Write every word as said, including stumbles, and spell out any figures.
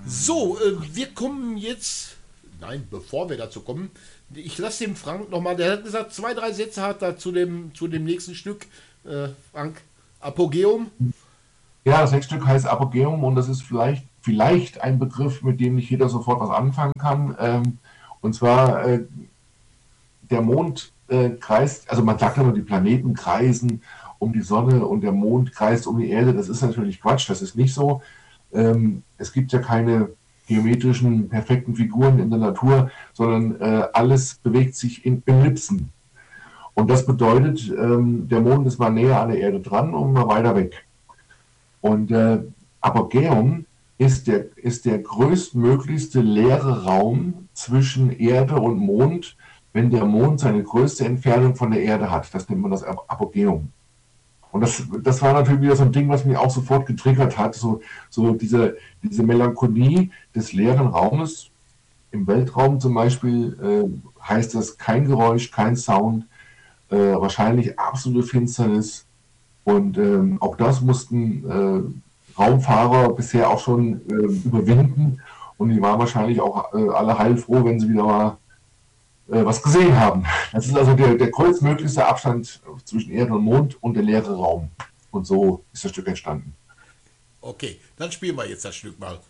So, äh, wir kommen jetzt. Nein, bevor wir dazu kommen, ich lasse dem Frank nochmal, der hat gesagt, zwei, drei Sätze hat er zu dem, zu dem nächsten Stück. Äh, Frank, Apogeum. Ja, das nächste Stück heißt Apogeum und das ist vielleicht, vielleicht ein Begriff, mit dem nicht jeder sofort was anfangen kann. Ähm, und zwar äh, der Mond äh, kreist, also man sagt immer, die Planeten kreisen um die Sonne und der Mond kreist um die Erde. Das ist natürlich Quatsch, das ist nicht so. Ähm, es gibt ja keine geometrischen, perfekten Figuren in der Natur, sondern äh, alles bewegt sich in Ellipsen. Und das bedeutet, ähm, der Mond ist mal näher an der Erde dran und mal weiter weg. Und äh, Apogeum ist der, ist der größtmöglichste leere Raum zwischen Erde und Mond, wenn der Mond seine größte Entfernung von der Erde hat. Das nennt man das Apogeum. Und das, das war natürlich wieder so ein Ding, was mich auch sofort getriggert hat. So, so diese, diese Melancholie des leeren Raumes. Im Weltraum zum Beispiel äh, heißt das kein Geräusch, kein Sound, äh, wahrscheinlich absolute Finsternis. Und ähm, auch das mussten äh, Raumfahrer bisher auch schon äh, überwinden. Und die waren wahrscheinlich auch äh, alle heilfroh, wenn sie wieder mal äh, was gesehen haben. Das ist also der, der größtmöglichste Abstand zwischen Erde und Mond und der leere Raum. Und so ist das Stück entstanden. Okay, dann spielen wir jetzt das Stück mal.